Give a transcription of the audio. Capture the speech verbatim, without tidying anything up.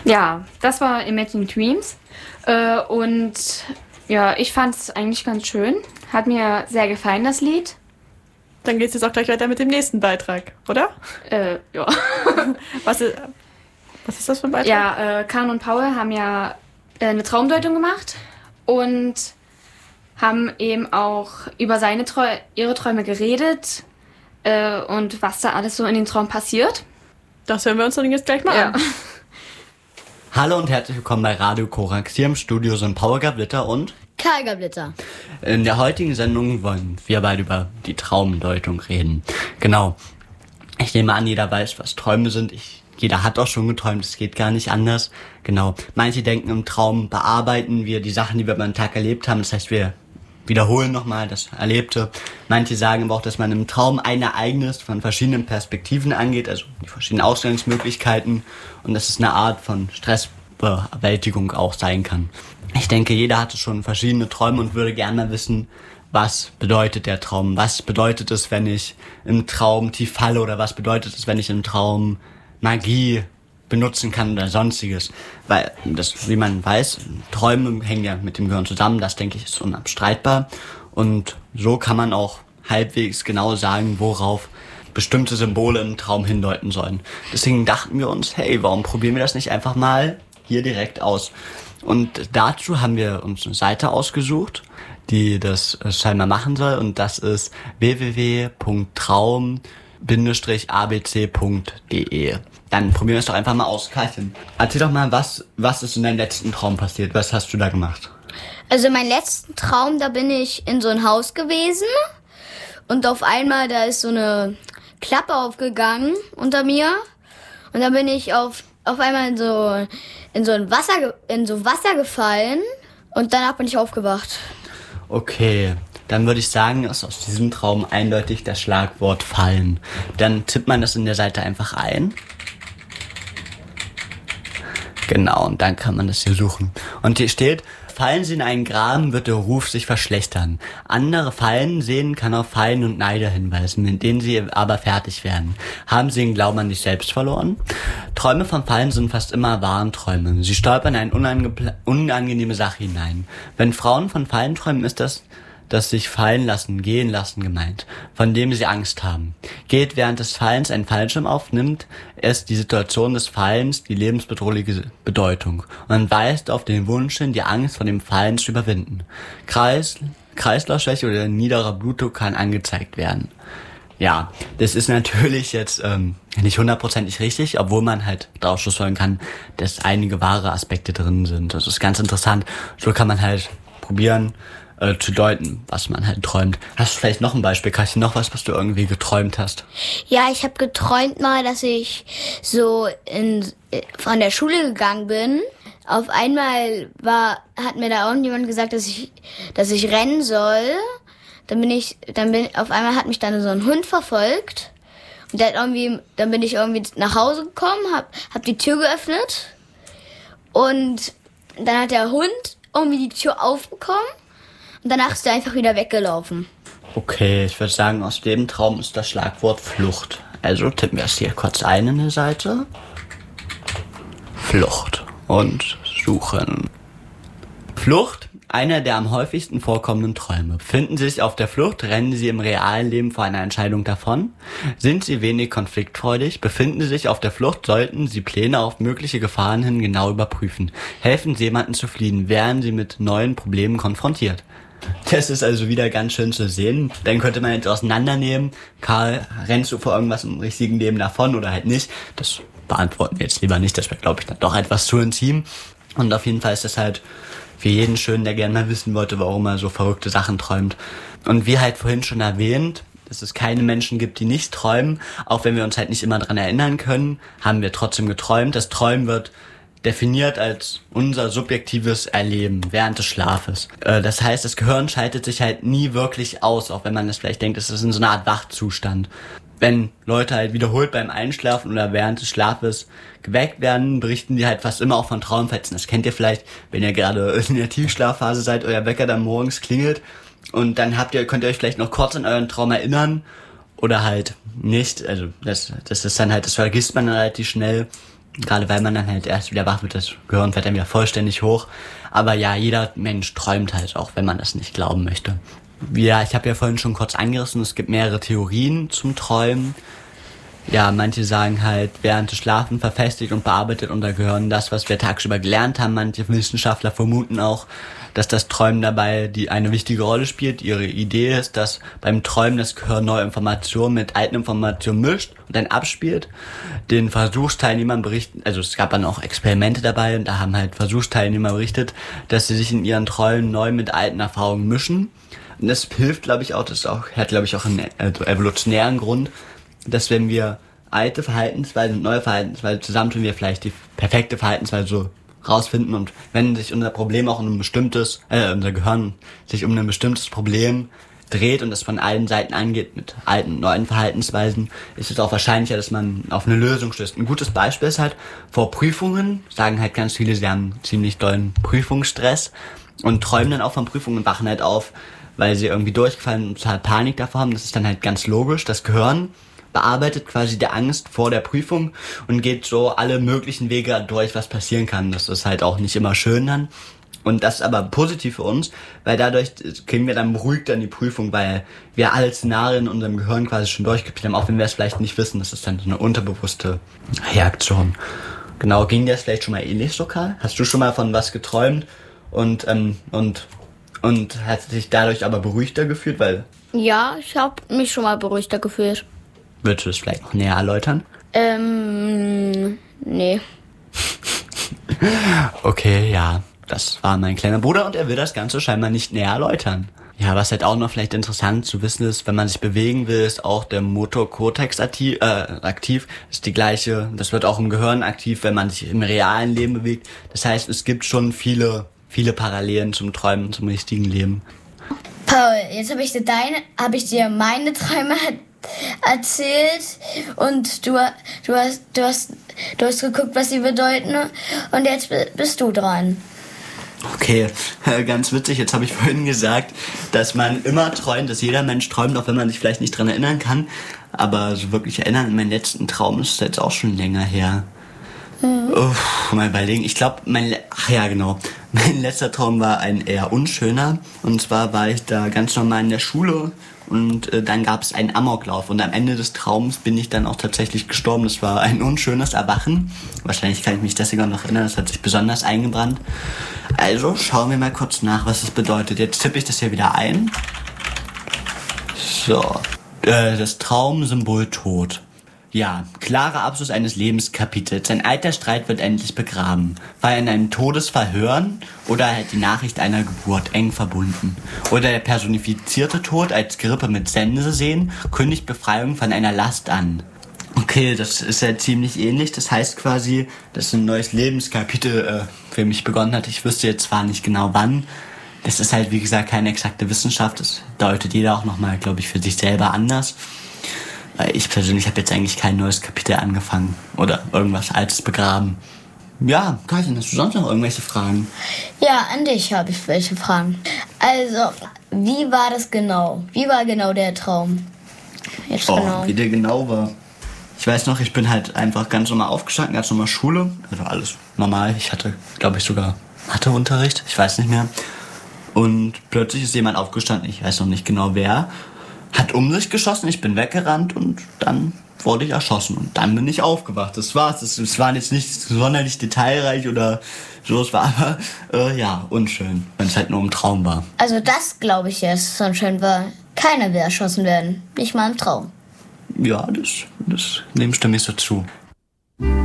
Ja, das war Imagine Dreams. Äh, und ja, ich fand es eigentlich ganz schön. Hat mir sehr gefallen, das Lied. Dann geht es jetzt auch gleich weiter mit dem nächsten Beitrag, oder? Äh, ja. was, ist, was ist das für ein Beitrag? Ja, äh, Karen und Paul haben ja äh, eine Traumdeutung gemacht und haben eben auch über seine Trau- ihre Träume geredet äh, und was da alles so in den Traum passiert. Das hören wir uns dann jetzt gleich mal ja. an. Hallo und herzlich willkommen bei Radio Korax. Hier im Studio sind Paul Gablitter und Karl Gablitter. In der heutigen Sendung wollen wir beide über die Traumdeutung reden. Genau. Ich nehme an, jeder weiß, was Träume sind. Ich, jeder hat auch schon geträumt, es geht gar nicht anders. Genau. Manche denken, im Traum bearbeiten wir die Sachen, die wir beim Tag erlebt haben. Das heißt, wir wiederholen nochmal das Erlebte. Manche sagen aber auch, dass man im Traum ein Ereignis von verschiedenen Perspektiven angeht, also die verschiedenen Ausgangsmöglichkeiten, und dass es eine Art von Stressbewältigung auch sein kann. Ich denke, jeder hatte schon verschiedene Träume und würde gerne mal wissen, was bedeutet der Traum? Was bedeutet es, wenn ich im Traum tief falle, oder was bedeutet es, wenn ich im Traum Magie benutzen kann oder sonstiges? Weil das, wie man weiß, Träume hängen ja mit dem Gehirn zusammen, das denke ich ist unabstreitbar. Und so kann man auch halbwegs genau sagen, worauf bestimmte Symbole im Traum hindeuten sollen. Deswegen dachten wir uns, hey, warum probieren wir das nicht einfach mal hier direkt aus? Und dazu haben wir uns eine Seite ausgesucht, die das scheinbar machen soll, und das ist w w w punkt traum Bindestrich a b c punkt d e. Dann probieren wir es doch einfach mal aus. Katrin, erzähl doch mal, was, was ist in deinem letzten Traum passiert? Was hast du da gemacht? Also mein letzten Traum, da bin ich in so ein Haus gewesen und auf einmal, da ist so eine Klappe aufgegangen unter mir und dann bin ich auf, auf einmal in so, in so ein Wasser, in so Wasser gefallen und danach bin ich aufgewacht. Okay. Dann würde ich sagen, ist aus diesem Traum eindeutig das Schlagwort fallen. Dann tippt man das in der Seite einfach ein. Genau, und dann kann man das hier suchen. Und hier steht, fallen Sie in einen Graben, wird der Ruf sich verschlechtern. Andere Fallen sehen kann auf Fallen und Neider hinweisen, mit denen Sie aber fertig werden. Haben Sie den Glauben an sich selbst verloren? Träume von Fallen sind fast immer Warnträume. Sie stolpern in eine unange- unangenehme Sache hinein. Wenn Frauen von Fallen träumen, ist das das sich fallen lassen, gehen lassen gemeint, von dem sie Angst haben. Geht während des Fallens ein Fallschirm auf, nimmt es die Situation des Fallens die lebensbedrohliche Bedeutung und weist auf den Wunsch hin, die Angst vor dem Fallen zu überwinden. Kreis, Kreislaufschwäche oder niederer Blutdruck kann angezeigt werden. Ja, das ist natürlich jetzt ähm, nicht hundertprozentig richtig, obwohl man halt daraus schlussfolgern kann, dass einige wahre Aspekte drin sind. Das ist ganz interessant. So kann man halt probieren, Äh, zu deuten, was man halt träumt. Hast du vielleicht noch ein Beispiel? Kannst du noch was, was du irgendwie geträumt hast? Ja, ich habe geträumt mal, dass ich so in, von der Schule gegangen bin. Auf einmal war, hat mir da irgendjemand gesagt, dass ich, dass ich rennen soll. Dann bin ich, dann bin, auf einmal hat mich dann so ein Hund verfolgt. Und der hat irgendwie, dann bin ich irgendwie nach Hause gekommen, hab, hab die Tür geöffnet. Und dann hat der Hund irgendwie die Tür aufbekommen. Und danach ist er einfach wieder weggelaufen. Okay, ich würde sagen, aus dem Traum ist das Schlagwort Flucht. Also tippen wir es hier kurz ein in der Seite. Flucht und suchen. Flucht, einer der am häufigsten vorkommenden Träume. Befinden Sie sich auf der Flucht, rennen Sie im realen Leben vor einer Entscheidung davon? Sind Sie wenig konfliktfreudig? Befinden Sie sich auf der Flucht, sollten Sie Pläne auf mögliche Gefahren hin genau überprüfen. Helfen Sie jemandem zu fliehen, werden Sie mit neuen Problemen konfrontiert. Das ist also wieder ganz schön zu sehen. Dann könnte man jetzt auseinandernehmen. Karl, rennst du vor irgendwas im richtigen Leben davon oder halt nicht? Das beantworten wir jetzt lieber nicht. Das wäre, glaube ich, dann doch etwas zu intim. Und auf jeden Fall ist das halt für jeden schön, der gerne mal wissen wollte, warum er so verrückte Sachen träumt. Und wie halt vorhin schon erwähnt, dass es keine Menschen gibt, die nicht träumen. Auch wenn wir uns halt nicht immer dran erinnern können, haben wir trotzdem geträumt. Das Träumen wird definiert als unser subjektives Erleben während des Schlafes. Äh, das heißt, das Gehirn schaltet sich halt nie wirklich aus, auch wenn man das vielleicht denkt, es ist in so einer Art Wachzustand. Wenn Leute halt wiederholt beim Einschlafen oder während des Schlafes geweckt werden, berichten die halt fast immer auch von Traumfetzen. Das kennt ihr vielleicht, wenn ihr gerade in der Tiefschlafphase seid, euer Wecker dann morgens klingelt und dann habt ihr, könnt ihr euch vielleicht noch kurz an euren Traum erinnern oder halt nicht. Also das, das ist dann halt, das vergisst man relativ schnell. Gerade weil man dann halt erst wieder wach wird, das Gehirn fährt dann wieder vollständig hoch. Aber ja, jeder Mensch träumt halt auch, wenn man das nicht glauben möchte. Ja, ich habe ja vorhin schon kurz angerissen, es gibt mehrere Theorien zum Träumen. Ja, manche sagen halt, während des Schlafens verfestigt und bearbeitet unser Gehirn das, was wir tagsüber gelernt haben. Manche Wissenschaftler vermuten auch, dass das Träumen dabei die eine wichtige Rolle spielt. Ihre Idee ist, dass beim Träumen das Gehirn neue Informationen mit alten Informationen mischt und dann abspielt. Den Versuchsteilnehmern berichten, also es gab dann auch Experimente dabei und da haben halt Versuchsteilnehmer berichtet, dass sie sich in ihren Träumen neu mit alten Erfahrungen mischen. Und das hilft, glaube ich, auch, das ist auch, hat, glaube ich, auch einen also evolutionären Grund, dass wenn wir alte Verhaltensweisen und neue Verhaltensweisen zusammentun, wir vielleicht die perfekte Verhaltensweise so rausfinden. Und wenn sich unser Problem auch um ein bestimmtes, äh, unser Gehirn sich um ein bestimmtes Problem dreht und das von allen Seiten angeht mit alten, neuen Verhaltensweisen, ist es auch wahrscheinlicher, dass man auf eine Lösung stößt. Ein gutes Beispiel ist halt, vor Prüfungen sagen halt ganz viele, sie haben ziemlich dollen Prüfungsstress und träumen dann auch von Prüfungen und wachen halt auf, weil sie irgendwie durchgefallen und total Panik davor haben. Das ist dann halt ganz logisch. Das Gehirn bearbeitet quasi die Angst vor der Prüfung und geht so alle möglichen Wege durch, was passieren kann. Das ist halt auch nicht immer schön dann. Und das ist aber positiv für uns, weil dadurch kriegen wir dann beruhigt an die Prüfung, weil wir alle Szenarien in unserem Gehirn quasi schon durchgespielt haben, auch wenn wir es vielleicht nicht wissen. Das ist dann so eine unterbewusste Reaktion. Genau, ging dir das vielleicht schon mal ähnlich so, Karl? Hast du schon mal von was geträumt und, ähm, und, und hast dich dadurch aber beruhigter gefühlt, weil... Ja, ich habe mich schon mal beruhigter gefühlt. Würdest du das vielleicht noch näher erläutern? Ähm, nee. Okay, ja, das war mein kleiner Bruder und er will das Ganze scheinbar nicht näher erläutern. Ja, was halt auch noch vielleicht interessant zu wissen ist, wenn man sich bewegen will, ist auch der Motor Cortex aktiv, äh, aktiv. Das ist die gleiche, das wird auch im Gehirn aktiv, wenn man sich im realen Leben bewegt. Das heißt, es gibt schon viele, viele Parallelen zum Träumen, zum richtigen Leben. Paul, jetzt habe ich dir deine, habe ich dir meine Träume erzählt und du, du hast, du hast, du hast geguckt, was sie bedeuten und jetzt bist du dran. Okay, ganz witzig, jetzt habe ich vorhin gesagt, dass man immer träumt, dass jeder Mensch träumt, auch wenn man sich vielleicht nicht dran erinnern kann, aber so wirklich erinnern an meinen letzten Traum ist jetzt auch schon länger her. Mhm. Uff, mal überlegen, ich glaube, mein, Le- ach ja genau, mein letzter Traum war ein eher unschöner und zwar war ich da ganz normal in der Schule. Und äh, dann gab es einen Amoklauf und am Ende des Traums bin ich dann auch tatsächlich gestorben. Das war ein unschönes Erwachen. Wahrscheinlich kann ich mich deswegen noch erinnern, das hat sich besonders eingebrannt. Also schauen wir mal kurz nach, was das bedeutet. Jetzt tippe ich das hier wieder ein. So, äh, das Traumsymbol Tod. Ja, klarer Abschluss eines Lebenskapitels. Ein alter Streit wird endlich begraben. War er in einem Todesfall hören oder halt die Nachricht einer Geburt eng verbunden? Oder der personifizierte Tod als Grippe mit Sense sehen, kündigt Befreiung von einer Last an. Okay, das ist ja ziemlich ähnlich. Das heißt quasi, dass ein neues Lebenskapitel äh, für mich begonnen hat. Ich wüsste jetzt zwar nicht genau wann. Das ist halt, wie gesagt, keine exakte Wissenschaft. Das deutet jeder auch nochmal, glaube ich, für sich selber anders. Ich persönlich habe jetzt eigentlich kein neues Kapitel angefangen oder irgendwas Altes begraben. Ja, Katrin, hast du sonst noch irgendwelche Fragen? Ja, an dich habe ich welche Fragen. Also, wie war das genau? Wie war genau der Traum? Jetzt oh, genau. Wie der genau war. Ich weiß noch, ich bin halt einfach ganz normal aufgestanden, ganz normal Schule. Also alles normal. Ich hatte, glaube ich, sogar Matheunterricht. Ich weiß nicht mehr. Und plötzlich ist jemand aufgestanden, ich weiß noch nicht genau wer, hat um sich geschossen, ich bin weggerannt und dann wurde ich erschossen. Und dann bin ich aufgewacht. Das war's. Es, es war jetzt nicht sonderlich detailreich oder so. Es war aber, äh, ja, unschön, wenn es halt nur im Traum war. Also das glaube ich jetzt, so schön war. Keiner will erschossen werden. Nicht mal im Traum. Ja, das, das dem stimme ich so zu.